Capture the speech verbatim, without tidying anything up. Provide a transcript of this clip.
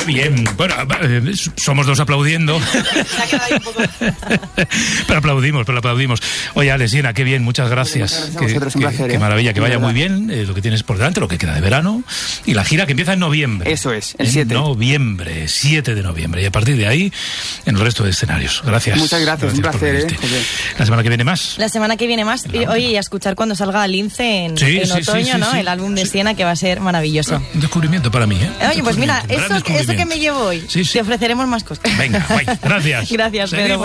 Qué bien. Bueno, eh, somos dos aplaudiendo. Se ha quedado ahí un poco. Pero aplaudimos, pero aplaudimos. Oye, Alex, Siena, qué bien, muchas gracias. Muchas gracias a Qué, vosotros, un qué- placer, qué ¿eh? maravilla, que De vaya verdad. muy bien eh, lo que tienes por delante, lo que queda de verano. Y la gira que empieza en noviembre. Eso es, el En siete. noviembre, siete de noviembre. Y a partir de ahí, en el resto de escenarios. Gracias. Muchas gracias, un por placer, venirte. ¿eh, José? La semana que viene más. La semana que viene más. Y, oye, y a escuchar cuando salga Lince en, Sí, en sí, sí, otoño, sí, ¿no? sí. El álbum de Sí. Siena, que va a ser maravilloso. Un descubrimiento para mí, ¿eh? Oye, pues mira, Descubrimiento, un gran eso, eso que descubrimiento. me llevo hoy. Sí, sí. Te ofreceremos más cosas. Venga, guay. Gracias. Gracias, Pedro. Seguimos.